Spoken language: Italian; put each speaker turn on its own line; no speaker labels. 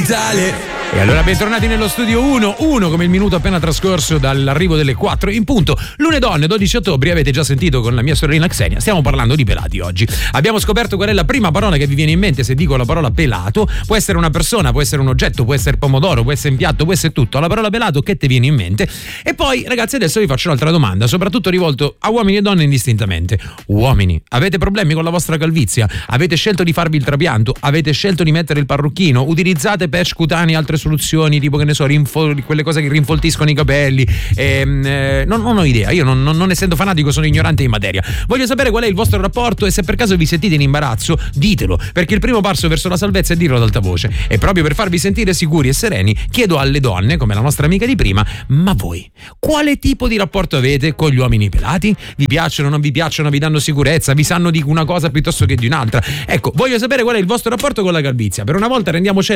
capitale.
E allora bentornati nello studio 1 come il minuto appena trascorso dall'arrivo delle 4 in punto. Lunedì 12 ottobre, avete già sentito con la mia sorellina Xenia, stiamo parlando di pelati oggi. Abbiamo scoperto qual è la prima parola che vi viene in mente se dico la parola pelato. Può essere una persona, può essere un oggetto, può essere pomodoro, può essere un piatto, può essere tutto. La parola pelato che ti viene in mente? E poi ragazzi adesso vi faccio un'altra domanda, soprattutto rivolto a uomini e donne indistintamente. Uomini, avete problemi con la vostra calvizia? Avete scelto di farvi il trapianto? Avete scelto di mettere il parrucchino? Utilizzate patch cutanei, altre soluzioni tipo che ne so quelle cose che rinfoltiscono i capelli, non ho idea, io non essendo fanatico sono ignorante in materia. Voglio sapere qual è il vostro rapporto e se per caso vi sentite in imbarazzo ditelo, perché il primo passo verso la salvezza è dirlo ad alta voce. E proprio per farvi sentire sicuri e sereni chiedo alle donne, come la nostra amica di prima, ma voi quale tipo di rapporto avete con gli uomini pelati? Vi piacciono, non vi piacciono, vi danno sicurezza, vi sanno di una cosa piuttosto che di un'altra? Ecco, voglio sapere qual è il vostro rapporto con la calvizia. Per una volta rendiamo